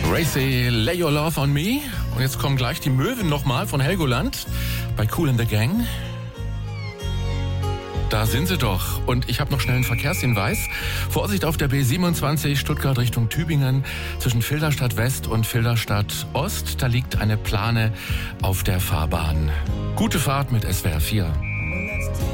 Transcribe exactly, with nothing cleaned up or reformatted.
Gracie, Lay Your Love on Me. Und jetzt kommen gleich die Möwen nochmal von Helgoland bei Kool and the Gang. Da sind sie doch. Und ich habe noch schnell einen Verkehrshinweis. Vorsicht auf der B siebenundzwanzig Stuttgart Richtung Tübingen zwischen Filderstadt West und Filderstadt Ost. Da liegt eine Plane auf der Fahrbahn. Gute Fahrt mit S W R vier.